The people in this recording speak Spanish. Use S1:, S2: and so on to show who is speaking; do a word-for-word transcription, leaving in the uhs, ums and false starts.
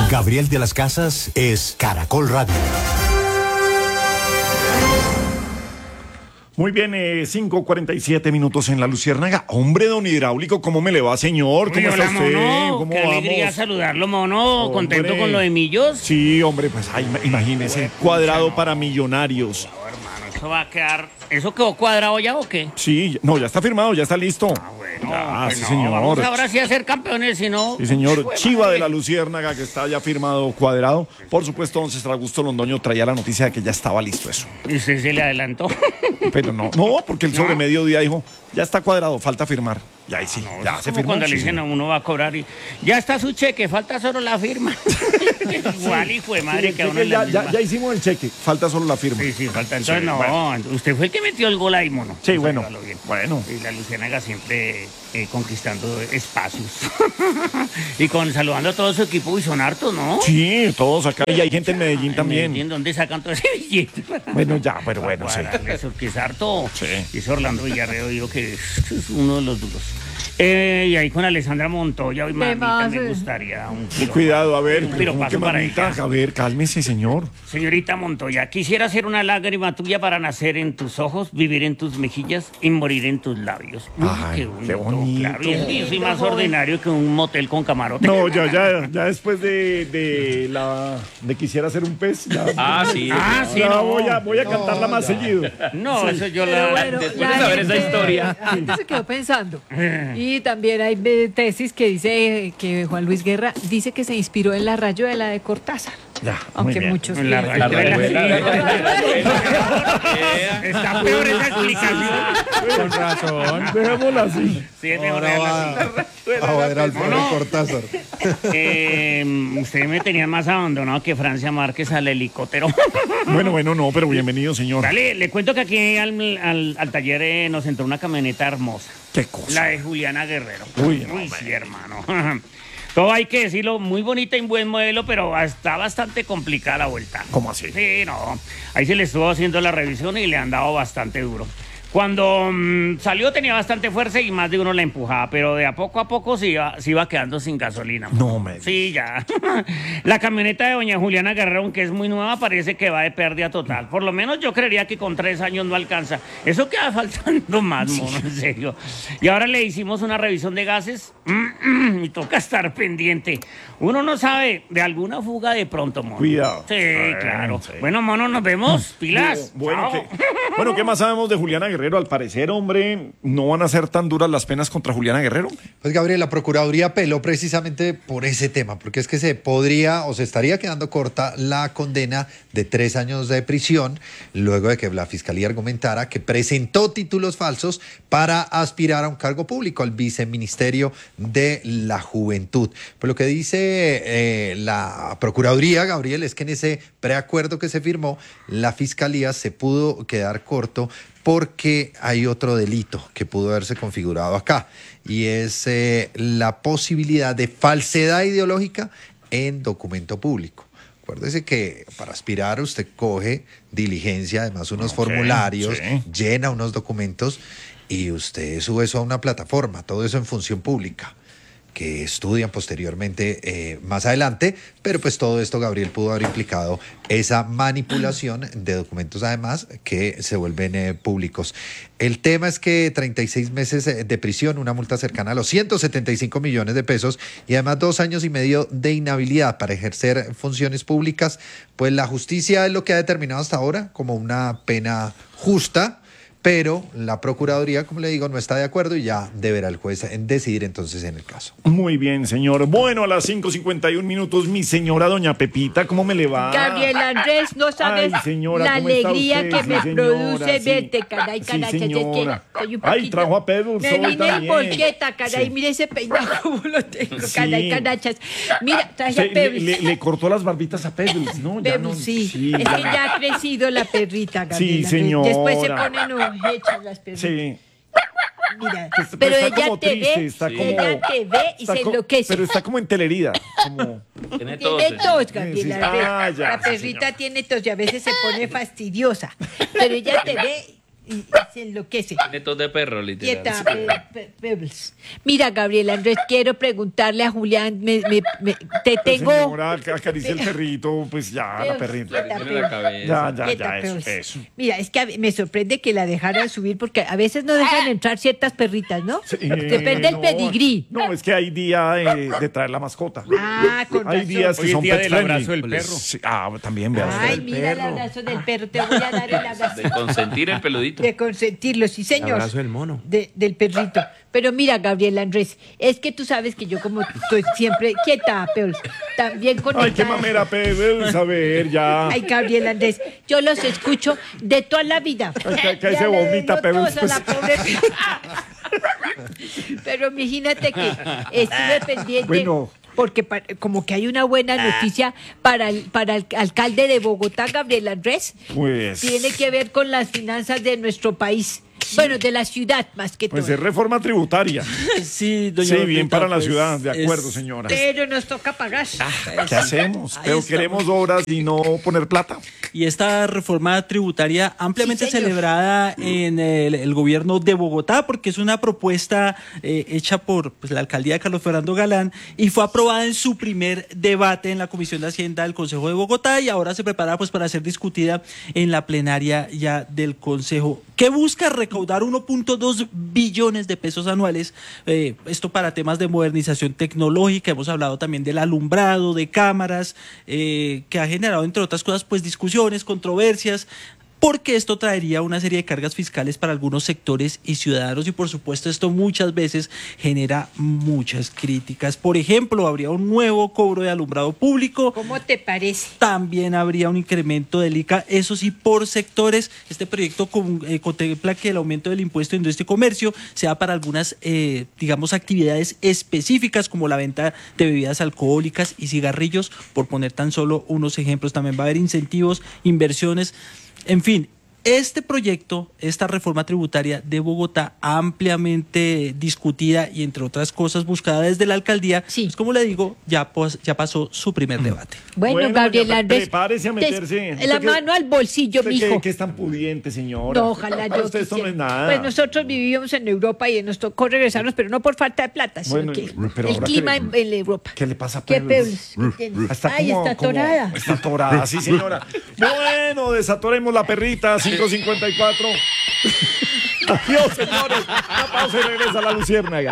S1: Gabriel de las Casas es Caracol Radio.
S2: Muy bien, eh, cinco cuarenta y siete minutos en La Luciérnaga. Hombre, don Hidráulico, ¿cómo me le va, señor? ¿Cómo
S3: Uy,
S2: está
S3: hola,
S2: usted?
S3: mono.
S2: ¿Cómo
S3: Qué alegría
S2: vamos?
S3: saludarlo, mono.
S2: Hombre.
S3: ¿Contento con lo de Millos?
S2: Sí, hombre, pues ay, imagínese, cuadrado para millonarios.
S3: No, hermano, eso va a quedar... ¿Eso quedó cuadrado ya o qué?
S2: Sí, no, ya está firmado, ya está listo.
S3: Ah, bueno,
S2: Ah,
S3: pues
S2: sí,
S3: no,
S2: señor.
S3: vamos ahora sí a ser campeones, si no...
S2: Sí, señor.
S3: Pues,
S2: Chiva
S3: madre.
S2: de La Luciérnaga, que está ya firmado, cuadrado. Por supuesto, don César Augusto Londoño traía la noticia de que ya estaba listo eso.
S3: ¿Y usted se le adelantó?
S2: Pero no, no, porque el sobre
S3: ¿No?
S2: mediodía dijo, ya está cuadrado, falta firmar. Y ahí sí,
S3: No,
S2: ya
S3: es
S2: se
S3: como
S2: firmó.
S3: cuando
S2: sí,
S3: le dicen a
S2: señor.
S3: uno va a cobrar y... Ya está su cheque, falta solo la firma. Igual, hijo de madre,
S2: Sí,
S3: que a
S2: sí,
S3: uno
S2: que ya,
S3: le
S2: ya, ya hicimos el cheque, falta solo la firma.
S3: Sí, sí, falta. Entonces,
S2: Sí,
S3: no,
S2: bueno.
S3: usted fue el que metió el gol ahí, mono.
S2: Sí,
S3: Eso
S2: bueno,
S3: hágalo bien.
S2: bueno.
S3: Y la Luciérnaga siempre eh, conquistando espacios. Y con saludando a todo su equipo, y son hartos, ¿no?
S2: Sí, todos acá. Y hay gente en Medellín
S3: En
S2: también.
S3: Medellín, ¿dónde sacan todo ese billete?
S2: Bueno, ya, pero bueno, sí.
S3: Eso que es harto.
S2: Sí.
S3: Dice Orlando Villarreal, digo que es es uno de los duros. Eh, y ahí con Alessandra Montoya, hoy mamita,
S4: más,
S3: me
S4: eh?
S3: gustaría un piropazo.
S2: Cuidado, a ver.
S3: Un
S2: ¿cómo
S3: piropazo
S2: que
S3: para
S2: mamita?
S3: ella.
S2: A ver, cálmese, señor.
S3: Señorita Montoya, quisiera hacer una lágrima tuya para nacer en tus ojos, vivir en tus mejillas y morir en tus labios. Uy,
S2: Ay,
S3: qué bonito,
S2: qué bonito.
S3: claro. Y es que yo soy más ordinario que un motel con camarote.
S2: No, ya, ya, ya después de, de la de quisiera ser un pez, ya,
S5: Ah, sí.
S3: Ah, sí,
S2: ya
S3: no.
S2: voy a, voy a cantarla más seguido.
S3: No, eso yo
S4: Pero
S3: la...
S4: bueno,
S5: después
S4: la
S5: de saber esa
S4: gente-
S5: historia.
S4: La gente se quedó pensando. Y también hay eh, tesis que dice eh, que Juan Luis Guerra dice que se inspiró en la rayuela de Cortázar.
S2: Ya, muy
S4: Aunque
S2: bien.
S4: muchos...
S3: La
S4: piensan-
S5: La
S3: rayuela,
S5: rayuela.
S3: sí. Está peor esa explicación.
S5: Con razón.
S2: Dejémosla así.
S3: Sí, es mejor dejarla así.
S6: A ver, al pobre
S3: no.
S6: Cortázar.
S3: Eh, usted me tenía más abandonado que Francia Márquez al helicóptero.
S2: Bueno, bueno, no, pero bienvenido, señor.
S3: Dale, le cuento que aquí al, al- al taller eh, nos entró una camioneta hermosa.
S2: Qué cosa.
S3: La de Juliana Guerrero.
S2: Uy, no,
S3: sí, hermano. Todo hay que decirlo, muy bonita y buen modelo, pero está bastante complicada la vuelta.
S2: ¿Cómo así?
S3: Sí, no. Ahí se le estuvo haciendo la revisión y le han dado bastante duro. Cuando mm, salió tenía bastante fuerza y más de uno la empujaba, pero de a poco a poco se iba, se iba quedando sin gasolina.
S2: No me
S3: Sí, ya. La camioneta de doña Juliana Guerrero, aunque es muy nueva, parece que va de pérdida total. Por lo menos yo creería que con tres años no alcanza. Eso queda faltando más, mono, en serio. Y ahora le hicimos una revisión de gases y toca estar pendiente. Uno no sabe de alguna fuga de pronto, mono.
S2: Cuidado.
S3: Sí,
S2: Bueno,
S3: claro.
S2: sí.
S3: Bueno, mono, nos vemos. Pilas.
S2: Bueno,
S3: Chao.
S2: ¿qué, bueno, ¿qué más sabemos de Juliana Guerrero? Al parecer, hombre, no van a ser tan duras las penas contra Juliana Guerrero.
S6: Pues Gabriel, la Procuraduría apeló precisamente por ese tema, porque es que se podría o se estaría quedando corta la condena de tres años de prisión, luego de que la Fiscalía argumentara que presentó títulos falsos para aspirar a un cargo público, al Viceministerio de la Juventud. Pues lo que dice eh, la Procuraduría, Gabriel, es que en ese preacuerdo que se firmó, la Fiscalía se pudo quedar corto porque hay otro delito que pudo haberse configurado acá, y es eh, la posibilidad de falsedad ideológica en documento público. Acuérdese que para aspirar usted coge diligencia, además unos
S2: Ok,
S6: formularios,
S2: sí.
S6: llena unos documentos y usted sube eso a una plataforma, todo eso en función pública, que estudian posteriormente eh, más adelante, pero pues todo esto, Gabriel, pudo haber implicado esa manipulación de documentos además que se vuelven eh, públicos. El tema es que treinta y seis meses de prisión, una multa cercana a los ciento setenta y cinco millones de pesos y además dos años y medio de inhabilidad para ejercer funciones públicas, pues la justicia es lo que ha determinado hasta ahora como una pena justa. Pero la Procuraduría, como le digo, no está de acuerdo y ya deberá el juez en decidir entonces en el caso.
S2: Muy bien, señor. Bueno, a las cinco cincuenta y un minutos, mi señora doña Pepita, ¿cómo me le va?
S4: Gabriel Andrés, no sabes
S2: Ay, señora,
S4: la
S2: ¿cómo está
S4: alegría
S2: usted?
S4: que
S2: Sí,
S4: me
S2: señora,
S4: produce
S2: sí.
S4: verte, caray,
S2: Sí,
S4: caray, que
S2: señora.
S4: soy un
S2: Ay,
S4: poquito-
S2: trajo a Pedro
S4: Me
S2: Sol
S4: vine en
S2: también.
S4: volqueta, caray,
S2: Sí.
S4: mire ese peinado como lo tengo,
S2: Sí.
S4: caray, canachas. Mira, traje
S2: Se-
S4: a
S2: le,
S4: Pebbles.
S2: le- le cortó las barbitas a Pebbles, ¿no? Ya no-
S4: Pebbles, sí.
S2: sí,
S4: es
S2: ya
S4: que
S2: no.
S4: ya ha crecido la perrita, Gabriel
S2: Sí,
S4: Andrés.
S2: señora.
S4: Después se ponen hechas las perritas.
S2: Sí.
S4: Mira,
S2: Pues,
S4: pero
S2: está
S4: ella
S2: como
S4: te
S2: triste,
S4: ve,
S2: está como-
S4: ella te ve y
S2: Está
S4: se
S2: co-
S4: enloquece.
S2: Pero está como entelerida. Como...
S5: Tiene tos.
S4: Tiene tos,
S2: Sí,
S4: Gabriel
S2: sí.
S4: Andrés.
S2: Ah, ya,
S4: La
S2: sí,
S4: perrita
S2: señor.
S4: tiene tos y a veces se pone fastidiosa. Pero ella te ve y se enloquece.
S7: Tiene tos de perro, literal.
S4: Quieta, Pe- Pe- Pebbles. Mira, Gabriel Andrés, quiero preguntarle a Julián, me, me- me- te
S2: Pues,
S4: tengo...
S2: señora, acaricia el perrito, pues ya, la
S4: Pebbles,
S2: perrita.
S4: quieta,
S7: Tiene la cabeza.
S2: Ya, ya,
S4: Quieta,
S2: ya, eso,
S4: Pebbles.
S2: eso.
S4: Mira, es que a- me sorprende que la dejaran subir porque a veces no dejan entrar ciertas perritas, ¿no?
S2: Sí,
S4: Depende del
S2: no,
S4: pedigrí.
S2: No, es que hay día de, de traer la mascota.
S4: Ah, con
S2: Hay
S4: razón.
S2: días que
S5: Hoy es
S2: son
S5: día
S2: pet
S5: del
S2: friendly.
S5: abrazo del perro.
S2: Sí, ah, también, vea.
S4: Ay,
S2: usted.
S4: mira el abrazo del perro, te voy a dar el abrazo.
S7: De consentir el peludito.
S4: De consentirlo, sí, señor.
S5: abrazo del mono.
S4: De- del perrito. Pero mira, Gabriel Andrés, es que tú sabes que yo como estoy siempre quieta, Peol, también conectada.
S2: Ay, qué mamera, Pebbles, a ver, ya.
S4: Ay, Gabriel Andrés, yo los escucho de toda la vida.
S2: que- que ahí
S4: Ya
S2: se
S4: le
S2: vomita,
S4: doy
S2: Pebbles,
S4: tos a la
S2: pues.
S4: pobre. Pero imagínate que estuve pendiente.
S2: Bueno.
S4: Porque pa- como que hay una buena noticia para el, para el alcalde de Bogotá, Gabriel Andrés.
S2: Pues,
S4: Tiene que ver con las finanzas de nuestro país. Bueno, de la ciudad más que
S2: pues
S4: todo.
S2: es reforma tributaria.
S8: Sí, doña
S2: Sí, bien
S8: Loreta,
S2: para la
S8: pues,
S2: ciudad, de acuerdo,
S8: es-
S2: señora.
S4: Pero nos toca pagar.
S2: ¿Qué hacemos?
S8: Ahí
S2: Pero
S8: estamos.
S2: queremos obras y no poner plata.
S8: Y esta reforma tributaria ampliamente
S4: Sí, señor.
S8: celebrada en el, el gobierno de Bogotá, porque es una propuesta eh, hecha por pues, la alcaldía de Carlos Fernando Galán y fue aprobada en su primer debate en la Comisión de Hacienda del Consejo de Bogotá y ahora se prepara pues para ser discutida en la plenaria ya del Consejo, que busca recaudar uno punto dos billones de pesos anuales, eh, esto para temas de modernización tecnológica. Hemos hablado también del alumbrado, de cámaras, eh, que ha generado, entre otras cosas, pues discusiones, controversias, porque esto traería una serie de cargas fiscales para algunos sectores y ciudadanos y por supuesto esto muchas veces genera muchas críticas. Por ejemplo, habría un nuevo cobro de alumbrado público.
S4: ¿Cómo te parece?
S8: También habría un incremento del I C A, eso sí, por sectores. Este proyecto con- eh, contempla que el aumento del impuesto de industria y comercio sea para algunas, eh, digamos, actividades específicas como la venta de bebidas alcohólicas y cigarrillos, por poner tan solo unos ejemplos. También va a haber incentivos, inversiones, en fin. Este proyecto, esta reforma tributaria de Bogotá, ampliamente discutida y entre otras cosas buscada desde la alcaldía,
S4: Sí.
S8: pues como le digo, ya, pues, ya pasó su primer debate.
S4: Bueno,
S2: Bueno,
S4: Gabriel
S2: doña,
S4: Andrés.
S2: prepárese a
S4: des-
S2: meterse.
S4: La
S2: ¿Usted qué-
S4: mano al bolsillo,
S2: ¿Usted
S4: mijo.
S2: qué, qué es tan pudiente, señora?
S4: No, ojalá
S2: Para
S4: yo
S2: usted esto no
S4: quisiera.
S2: es nada.
S4: Pues nosotros vivíamos en Europa y nos tocó regresarnos, pero no por falta de plata, sino
S2: Bueno,
S4: que
S2: pero
S4: el
S2: ahora
S4: clima
S2: que
S4: en,
S2: le-
S4: en Europa.
S2: ¿Qué le pasa a
S4: ¿Qué
S2: Pebbles?
S4: Pebbles? ¿Qué tiene?
S2: Está
S4: Ay,
S2: como-
S4: está
S2: como-
S4: atorada.
S2: Está atorada, sí, señora. Bueno, desatoremos la perrita, cinco cincuenta y cuatro. Adiós, señores. Una pausa y regresa la luciérnaga.